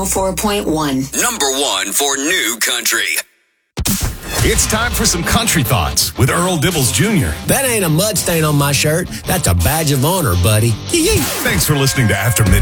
104.1. Number one for new country. It's time for some country thoughts with Earl Dibbles Jr. That ain't a mud stain on my shirt. That's a badge of honor, buddy. Thanks for listening to After Midnight.